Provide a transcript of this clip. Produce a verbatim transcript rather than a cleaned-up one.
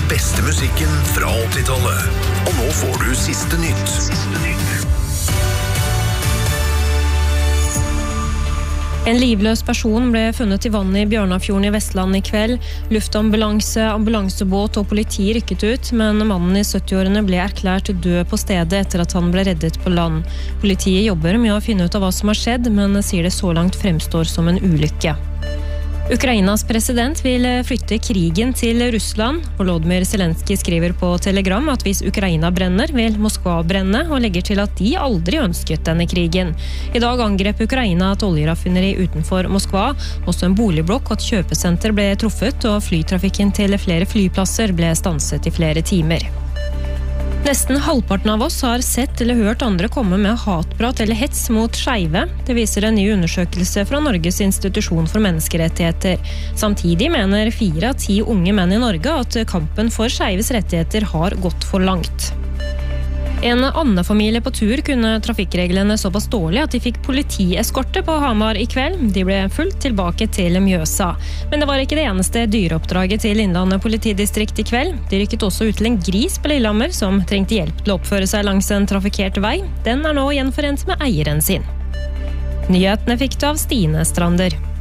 beste musikken fra åttitallet. Og nå får du siste nytt. Siste nytt. En livløs person ble funnet i vannet i Bjørnafjorden i Vestland i kveld. Luftambulanse, ambulansebåt og politi rykket ut, men mannen i sytti-årene ble erklært død på stedet etter at han ble reddet på land. Politiet jobber med å finne ut av hva som har skjedd, men sier det så langt fremstår som en ulykke. Ukrainas president vil flytte krigen til Russland. Volodymyr Zelensky skriver på Telegram at hvis Ukraina brenner, vil Moskva brenne, og legger til at de aldri ønsket denne krigen. I dag angrep Ukraina et oljeraffineri utenfor Moskva, også en boligblokk og et kjøpesenter ble truffet, og flytrafikken til flere flyplasser ble stanset i flere timer. Nesten halvparten av oss har sett eller hørt andre komme med hatprat eller hets mot skeive. Det viser en ny undersøkelse fra Norges institusjon for menneskerettigheter. Samtidig mener fire av ti unge menn i Norge at kampen for skeives rettigheter har gått for langt. En annen familie på tur kunne trafikkreglene såpass dårlig at de fikk politieskorte på Hamar i kveld. De ble fulgt tilbake til Mjøsa. Men det var ikke det eneste dyreoppdraget til Innlandet politidistrikt i kveld. De rykket også ut til en gris på Lillehammer som trengte hjelp til å oppføre seg langs en trafikkert vei. Den er nå gjenforent med eieren sin. Nyhetene fikk du av Stine Strander.